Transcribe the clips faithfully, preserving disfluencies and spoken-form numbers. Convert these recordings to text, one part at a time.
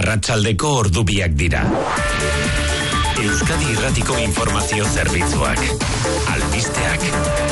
Arratsaldeko ordubiak dira. Euskadi Irratiko Informazio Zerbitzuak. Albisteak.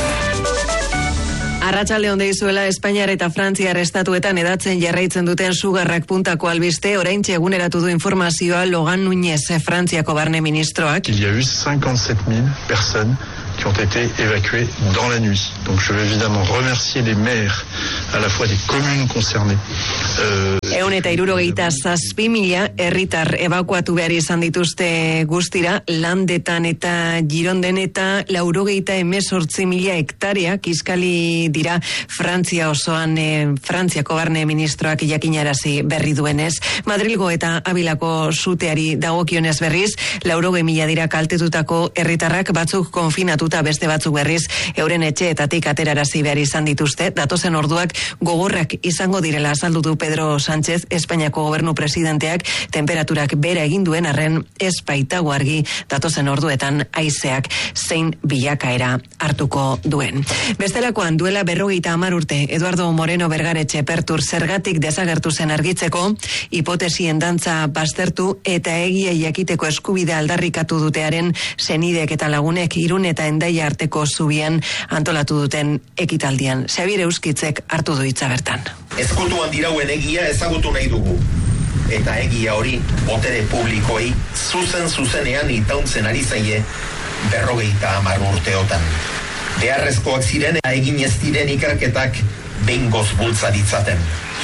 Arratsalde on deizuela. Espainiar eta Frantziar estatuetan edatzen jarraitzen duten sugarrak puntako albiste, oraintxe eguneratu du informazioa Logan Núñez, Frantziako barne ministroak. Il y a eu cinquante-sept mille personnes qui ont été évacuées dans la nuit. Donc je veux évidemment remercier les maires à la fois des communes concernées. Euh, Eun eta hirurogeita zazpi mila herritar ebakuatu behar izan dituzte guztira, Landetan eta Gironden, eta laurogeita hemezortzi mila hektarea kiskali dira Frantzia osoan. eh, Frantziako barne ministroak jakinarazi berri duenez. Madrilgo eta Abilako suteari dagokionez berriz, laurogei mila dira kaltetutako herritarrak, batzuk konfinatuta, beste batzuk berriz euren etxeetatik aterarazi behar izan dituzte. Datozen orduak gogorrak izango direla azaldu du Pedro Sánchez, Espainiako gobernu presidenteak. Temperaturak bera egin duen arren ez baitago argi datozen orduetan haizeak zein bilakaera hartuko duen. Bestelakoan, duela berrogeita hamar urte Eduardo Moreno Bergaretxe Pertur zergatik desagertu zen argitzeko, hipotesien dantza baztertu eta egia jakiteko eskubidea aldarrikatu dutearen senideek eta lagunek Irun eta Hendaia arteko zubian antolatu duten ekitaldian. Xabier Euskitzek hartu du hitza bertan. Ezkutuan dirauen egia ezagutu nahi dugu. Eta egia hori botere publikoei zuzen zuzenean itauntzen ari zaie berrogeita hamar urteotan. Beharrezkoak ziren eta egin ez diren ikerketak behingoz bultza ditzaten.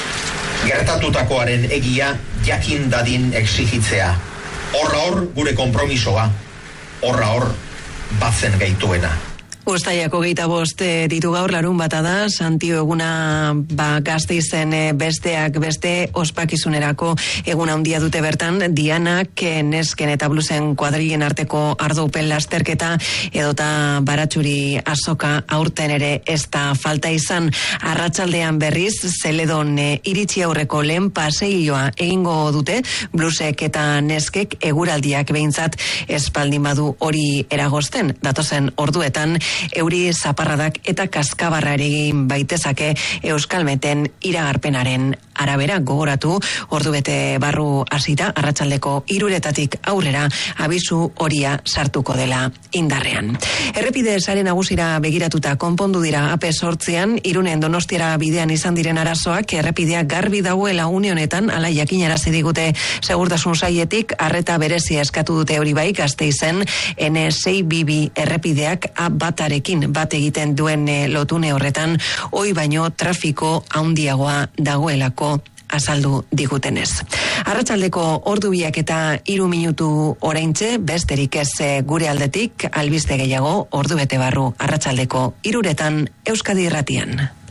Gertatutakoaren egia jakin dadin exigitzea. Horra hor gure konpromisoa, horra hor batzen gaituena. Uztaiak hogeita bost ditu gaur, larun bata da, Santio eguna ba, Gasteizen besteak beste ospakizunerako eguna handia dute bertan. Dianak, nesken eta blusen kuadrilen arteko ardoupen lasterketa edota baratxuri azoka aurten ere ez da falta izan. Arratsaldean berriz, Zeledon iritsi aurreko lehen paseilloa egingo dute, blusek eta neskek eguraldiak behintzat espaldin badu hori eragozten. Datozen orduetan, euri zaparradak eta kaskabarra egin baitezake Euskalmeten iragarpenaren arabera. Gogoratu, ordubete barru hasita, arratsaldeko hiruretatik aurrera abisu horia sartuko dela indarrean. Errepide sare nagusira begiratuta konpondu dira A P zortzian, Irunen Donostiara bidean izan diren arazoak. Errepideak garbi dagoela une honetan, ala jakinarazi digute segurtasun sailetik. Arreta berezia eskatu dute hori bai, Gasteizen N sei bi bi errepideak A batarekin bat egiten duen lotune horretan, hoi baino trafiko handiagoa dagoelako azaldu digutenez. Arratsaldeko ordu biak eta hiru minutu oraintxe, besterik ez gure aldetik, albiste gehiago ordu bete barru arratsaldeko hiruretan Euskadi Irratian.